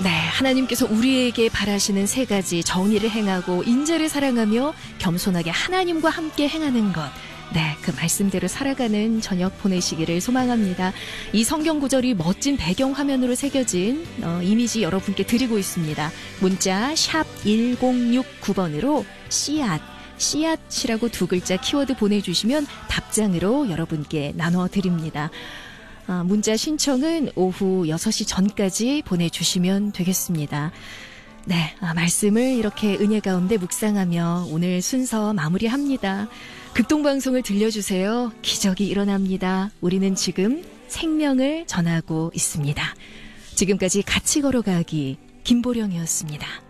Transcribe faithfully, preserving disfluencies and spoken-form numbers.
네, 하나님께서 우리에게 바라시는 세 가지 정의를 행하고 인자를 사랑하며 겸손하게 하나님과 함께 행하는 것. 네, 그 말씀대로 살아가는 저녁 보내시기를 소망합니다. 이 성경 구절이 멋진 배경 화면으로 새겨진 어, 이미지 여러분께 드리고 있습니다. 문자 샵 일공육구 번으로 씨앗, 씨앗이라고 두 글자 키워드 보내주시면 답장으로 여러분께 나눠드립니다. 아, 문자 신청은 오후 여섯 시 전까지 보내주시면 되겠습니다. 네, 아, 말씀을 이렇게 은혜 가운데 묵상하며 오늘 순서 마무리합니다. 극동방송을 들려주세요. 기적이 일어납니다. 우리는 지금 생명을 전하고 있습니다. 지금까지 같이 걸어가기 김보령이었습니다.